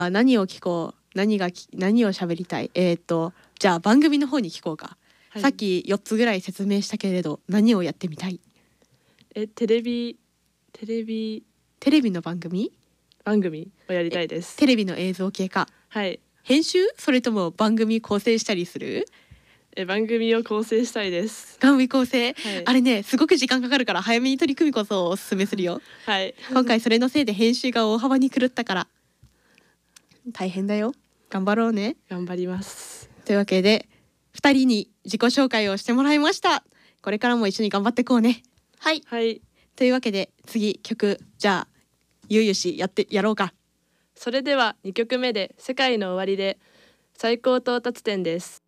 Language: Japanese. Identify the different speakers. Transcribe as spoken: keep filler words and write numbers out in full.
Speaker 1: あ、何を聞こう、何がき何を喋りたい。えー、っとじゃあ番組の方に聞こうか、
Speaker 2: はい、
Speaker 1: さっきよっつぐらい説明したけれど何をやってみたい？
Speaker 2: えテレビテレビ
Speaker 1: テレビの番組
Speaker 2: 番組をやりたいです。
Speaker 1: テレビの映像系か。
Speaker 2: はい、
Speaker 1: 編集、それとも番組構成したりする？
Speaker 2: え番組を構成したいです。
Speaker 1: 番組構成、
Speaker 2: はい、
Speaker 1: あれねすごく時間かかるから早めに取り組むことをおすすめするよ。
Speaker 2: はい
Speaker 1: 今回それのせいで編集が大幅に狂ったから大変だよ。頑張ろうね。
Speaker 2: 頑張ります。
Speaker 1: というわけでふたりに自己紹介をしてもらいました。これからも一緒に頑張っていこうね。はい、
Speaker 2: はい、
Speaker 1: というわけで次曲、じゃあゆうゆしやってやろうか。
Speaker 2: それではにきょくめで世界の終わりで最高到達点です。